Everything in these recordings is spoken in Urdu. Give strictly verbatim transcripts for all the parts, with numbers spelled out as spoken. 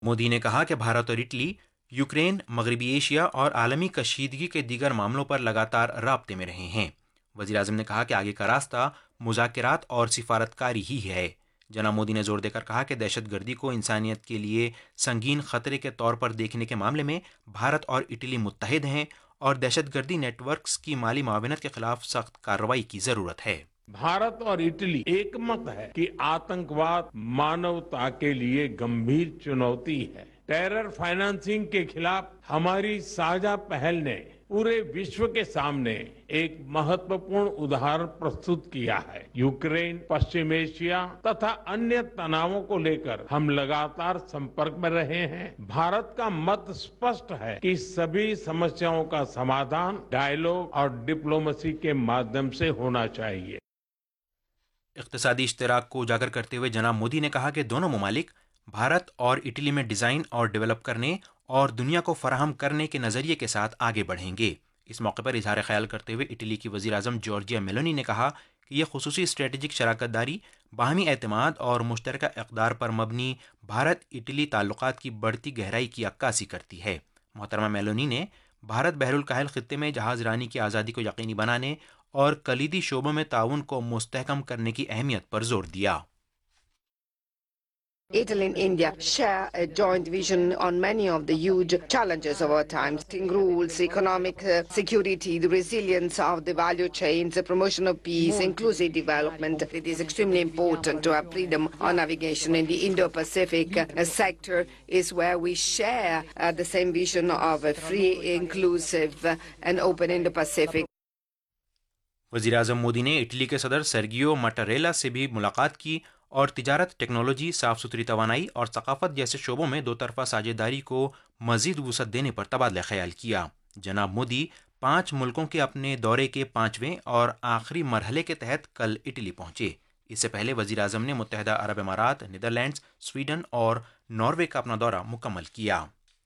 مودی نے کہا کہ بھارت اور اٹلی یوکرین، مغربی ایشیا اور عالمی کشیدگی کے دیگر معاملوں پر لگاتار رابطے میں رہے ہیں۔ وزیراعظم نے کہا کہ آگے کا راستہ مذاکرات اور سفارتکاری ہی ہے۔ جناب مودی نے زور دے کر کہا کہ دہشت گردی کو انسانیت کے لیے سنگین خطرے کے طور پر دیکھنے کے معاملے میں بھارت اور اٹلی متحد ہیں اور دہشت گردی نیٹ ورکس کی مالی معاونت کے خلاف سخت کارروائی کی ضرورت ہے۔ भारत और इटली एक मत है कि आतंकवाद मानवता के लिए गंभीर चुनौती है। टेरर फाइनेंसिंग के खिलाफ हमारी साझा पहल ने पूरे विश्व के सामने एक महत्वपूर्ण उदाहरण प्रस्तुत किया है। यूक्रेन, पश्चिम एशिया तथा अन्य तनावों को लेकर हम लगातार संपर्क में रहे हैं। भारत का मत स्पष्ट है कि सभी समस्याओं का समाधान डायलॉग और डिप्लोमेसी के माध्यम से होना चाहिए। اقتصادی اشتراک کو اجاگر کرتے ہوئے جناب مودی نے کہا کہ دونوں ممالک بھارت اور اٹلی میں ڈیزائن اور ڈیولپ کرنے اور دنیا کو فراہم کرنے کے نظریے کے ساتھ آگے بڑھیں گے۔ اس موقع پر اظہار خیال کرتے ہوئے اٹلی کی وزیر اعظم جارجیا میلونی نے کہا کہ یہ خصوصی اسٹریٹجک شراکت داری باہمی اعتماد اور مشترکہ اقدار پر مبنی بھارت اٹلی تعلقات کی بڑھتی گہرائی کی عکاسی کرتی ہے۔ محترمہ میلونی نے بھارت بحر الکاہل خطے میں جہاز رانی کی آزادی کو یقینی بنانے اور کلیدی شعبوں میں تعاون کو مستحکم کرنے کی اہمیت پر زور دیا۔ Italy and India share a joint vision on many of the huge challenges of our times: rules, economic uh, security, the resilience of the value chains, the promotion of peace, inclusive development. It is extremely important to have freedom of navigation in the Indo-Pacific uh, sector is where we share uh, the same vision of a free, inclusive uh, and open Indo-Pacific. وزیر اعظم مودی نے اٹلی کے صدر سرگیو مٹاریلا سے بھی ملاقات کی اور تجارت، ٹیکنالوجی، صاف ستھری توانائی اور ثقافت جیسے شعبوں میں دو طرفہ ساجھیداری کو مزید وسعت دینے پر تبادلہ خیال کیا۔ جناب مودی پانچ ملکوں کے اپنے دورے کے پانچویں اور آخری مرحلے کے تحت کل اٹلی پہنچے۔ اس سے پہلے وزیر اعظم نے متحدہ عرب امارات، نیدرلینڈز، سویڈن اور ناروے کا اپنا دورہ مکمل کیا۔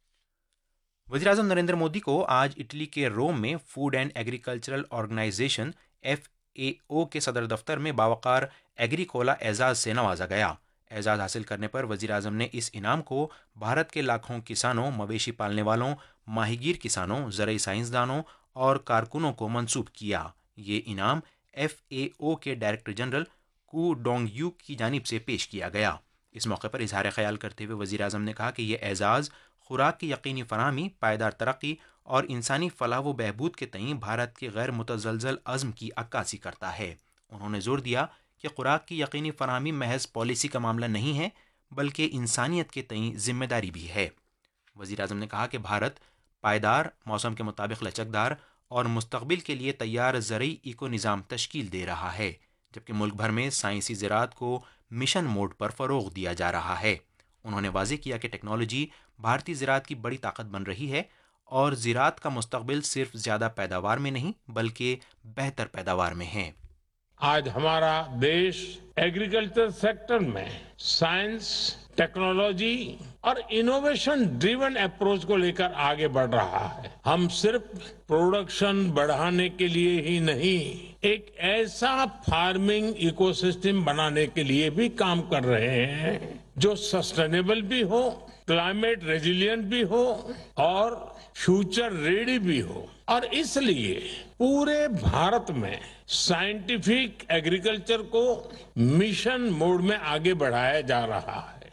وزیر اعظم نریندر مودی کو آج اٹلی کے روم میں food and agricultural organization F A او کے صدر دفتر میں باوقار ایگریکولا اعزاز سے نوازا گیا۔ اعزاز حاصل کرنے پر وزیر اعظم نے اس انعام کو بھارت کے لاکھوں کسانوں، مویشی پالنے والوں، ماہی گیر کسانوں، زرعی سائنسدانوں اور کارکنوں کو منسوب کیا۔ یہ انعام ایف اے او کے ڈائریکٹر جنرل کو ڈونگ یو کی جانب سے پیش کیا گیا۔ اس موقع پر اظہار خیال کرتے ہوئے وزیر اعظم نے کہا کہ یہ اعزاز خوراک کی یقینی فراہمی، پائیدار ترقی اور انسانی فلاح و بہبود کے تئیں بھارت کے غیر متزلزل عزم کی عکاسی کرتا ہے۔ انہوں نے زور دیا کہ خوراک کی یقینی فراہمی محض پالیسی کا معاملہ نہیں ہے بلکہ انسانیت کے تئیں ذمہ داری بھی ہے۔ وزیر اعظم نے کہا کہ بھارت پائیدار، موسم کے مطابق لچکدار اور مستقبل کے لیے تیار زرعی ایکو نظام تشکیل دے رہا ہے، جبکہ ملک بھر میں سائنسی زراعت کو مشن موڈ پر فروغ دیا جا رہا ہے۔ انہوں نے واضح کیا کہ ٹیکنالوجی بھارتی زراعت کی بڑی طاقت بن رہی ہے اور زراعت کا مستقبل صرف زیادہ پیداوار میں نہیں بلکہ بہتر پیداوار میں ہے۔ آج ہمارا دیش ایگریکلچر سیکٹر میں سائنس، ٹیکنالوجی اور انوویشن ڈریون اپروچ کو لے کر آگے بڑھ رہا ہے۔ ہم صرف پروڈکشن بڑھانے کے لیے ہی نہیں، ایک ایسا فارمنگ ایکو سسٹم بنانے کے لیے بھی کام کر رہے ہیں جو سسٹینیبل بھی ہو، کلائمیٹ ریزیلینٹ بھی ہو اور فیوچر ریڈی بھی ہو۔ اور اس لیے پورے بھارت میں سائنٹیفک ایگریکلچر کو مشن موڈ میں آگے بڑھایا جا رہا ہے۔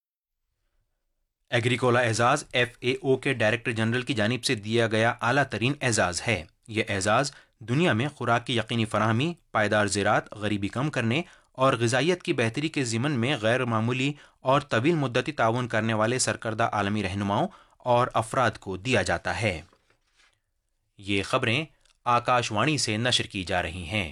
ایگریکولا اعزاز ایف اے او کے ڈائریکٹر جنرل کی جانب سے دیا گیا اعلیٰ ترین اعزاز ہے۔ یہ اعزاز دنیا میں خوراک کی یقینی فراہمی، پائیدار زراعت، غریبی کم کرنے اور غذائیت کی بہتری کے ضمن میں غیر معمولی اور طویل مدتی تعاون کرنے والے سرکردہ عالمی رہنماؤں اور افراد کو دیا جاتا ہے۔ یہ خبریں آکاش وانی سے نشر کی جا رہی ہیں۔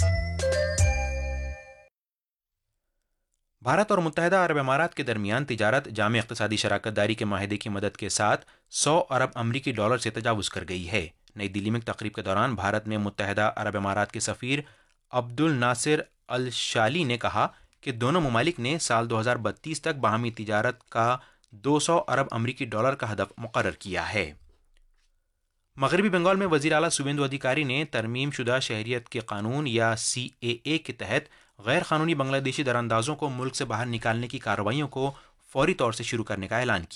بھارت اور متحدہ عرب امارات کے درمیان تجارت جامع اقتصادی شراکت داری کے معاہدے کی مدد کے ساتھ سو ارب امریکی ڈالر سے تجاوز کر گئی ہے۔ نئی دلی میں تقریب کے دوران بھارت میں متحدہ عرب امارات کے سفیر عبد الناصر الشالی نے کہا کہ دونوں ممالک نے سال دو ہزار بتیس تک باہمی تجارت کا دو سو ارب امریکی ڈالر کا ہدف مقرر کیا ہے۔ مغربی بنگال میں وزیر اعلیٰ سویندو ادھیکاری نے ترمیم شدہ شہریت کے قانون یا سی اے اے کے تحت غیر قانونی بنگلہ دیشی دراندازوں کو ملک سے باہر نکالنے کی کارروائیوں کو फौरी तौर से शुरू करने का ऐलान किया।